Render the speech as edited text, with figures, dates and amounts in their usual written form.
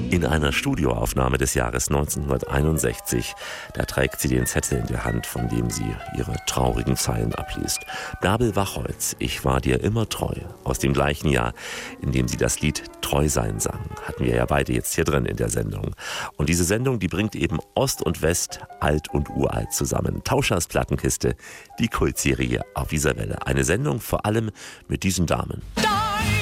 In einer Studioaufnahme des Jahres 1961, da trägt sie den Zettel in der Hand, von dem sie ihre traurigen Zeilen abliest. Bärbel Wachholz, ich war dir immer treu. Aus dem gleichen Jahr, in dem sie das Lied Treu sein sang, hatten wir ja beide jetzt hier drin in der Sendung. Und diese Sendung, die bringt eben Ost und West, alt und uralt zusammen. Tauschers Plattenkiste, die Kultserie auf dieser Welle. Eine Sendung vor allem mit diesen Damen.